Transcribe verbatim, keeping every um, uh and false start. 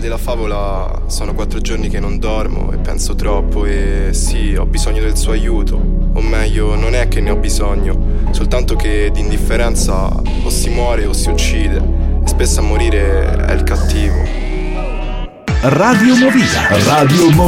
della favola sono quattro giorni che non dormo e penso troppo e sì, ho bisogno del suo aiuto. O meglio, non è che ne ho bisogno, soltanto che di indifferenza o si muore o si uccide. E spesso a morire è il cattivo. Radio Movida. Radio Movida.